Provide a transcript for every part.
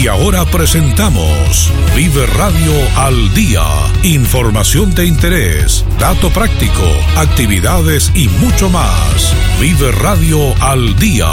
Y ahora presentamos Vive Radio al Día. Información de interés, dato práctico, actividades y mucho más. Vive Radio al Día.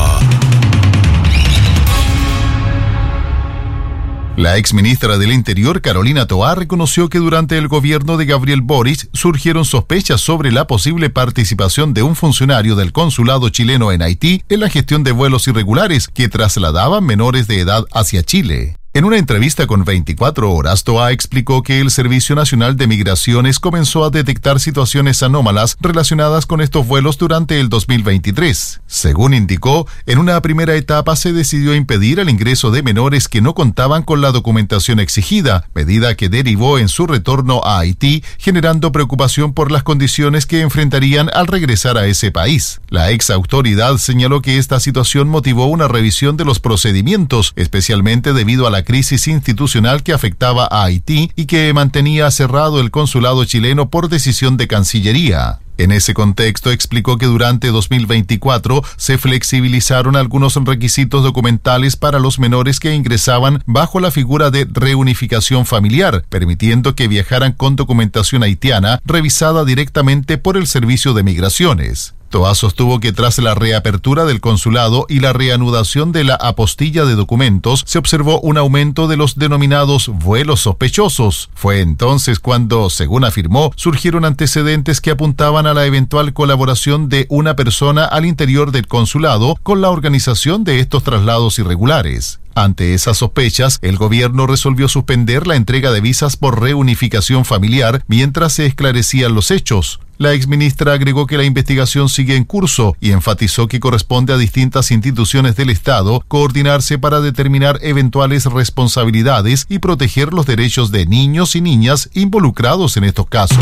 La exministra del Interior, Carolina Toá, reconoció que durante el gobierno de Gabriel Boric surgieron sospechas sobre la posible participación de un funcionario del consulado chileno en Haití en la gestión de vuelos irregulares que trasladaban menores de edad hacia Chile. En una entrevista con 24 Horas, Toá explicó que el Servicio Nacional de Migraciones comenzó a detectar situaciones anómalas relacionadas con estos vuelos durante el 2023. Según indicó, en una primera etapa se decidió impedir el ingreso de menores que no contaban con la documentación exigida, medida que derivó en su retorno a Haití, generando preocupación por las condiciones que enfrentarían al regresar a ese país. La ex autoridad señaló que esta situación motivó una revisión de los procedimientos, especialmente debido a la crisis institucional que afectaba a Haití y que mantenía cerrado el consulado chileno por decisión de Cancillería. En ese contexto explicó que durante 2024 se flexibilizaron algunos requisitos documentales para los menores que ingresaban bajo la figura de reunificación familiar, permitiendo que viajaran con documentación haitiana revisada directamente por el Servicio de Migraciones. Toá sostuvo que tras la reapertura del consulado y la reanudación de la apostilla de documentos, se observó un aumento de los denominados vuelos sospechosos. Fue entonces cuando, según afirmó, surgieron antecedentes que apuntaban a la eventual colaboración de una persona al interior del consulado con la organización de estos traslados irregulares. Ante esas sospechas, el gobierno resolvió suspender la entrega de visas por reunificación familiar mientras se esclarecían los hechos. La exministra agregó que la investigación sigue en curso y enfatizó que corresponde a distintas instituciones del Estado coordinarse para determinar eventuales responsabilidades y proteger los derechos de niños y niñas involucrados en estos casos.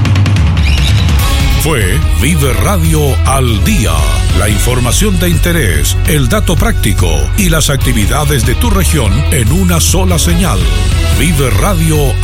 Fue Vive Radio al Día. La información de interés, el dato práctico y las actividades de tu región en una sola señal. Vive Radio